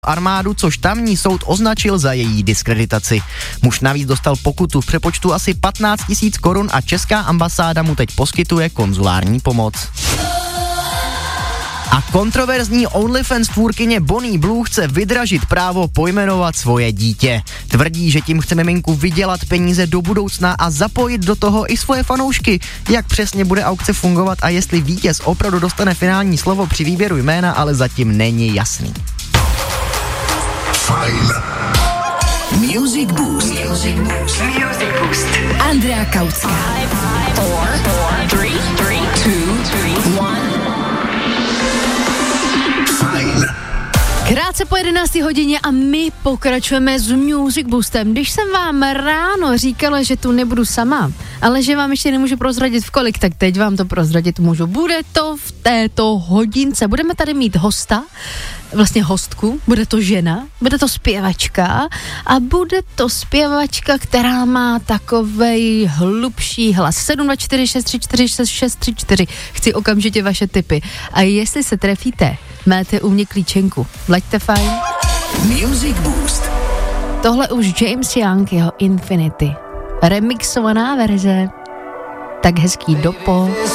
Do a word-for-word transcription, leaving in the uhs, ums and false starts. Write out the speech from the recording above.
armádu, což tamní soud označil za její diskreditaci. Muž navíc dostal pokutu v přepočtu asi patnáct tisíc korun a česká ambasáda mu teď poskytuje konzulární pomoc. A kontroverzní OnlyFans tvůrkyně Bonnie Blue chce vydražit právo pojmenovat svoje dítě. Tvrdí, že tím chce miminku vydělat peníze do budoucna a zapojit do toho i svoje fanoušky. Jak přesně bude aukce fungovat a jestli vítěz opravdu dostane finální slovo při výběru jména, ale zatím není jasný. Fajn. Music Boost. Music Boost. Music Boost. Andrea Kautská. four, four, three, three, two, one. Fajn. Krátce po jedenácté hodině a my pokračujeme s Music Boostem. Když jsem vám ráno říkala, že tu nebudu sama, ale že vám ještě nemůžu prozradit v kolik, tak teď vám to prozradit můžu. Bude to v této hodince. Budeme tady mít hosta, vlastně hostku, bude to žena, bude to zpěvačka a bude to zpěvačka, která má takovej hlubší hlas. sedm dva čtyři šest tři čtyři šest šest tři čtyři. Chci okamžitě vaše tipy. A jestli se trefíte, máte u mě klíčenku. Vlaďte fajn. Music Boost. Tohle už James Young, jeho Infinity. Remixovaná verze. Tak hezký dopo.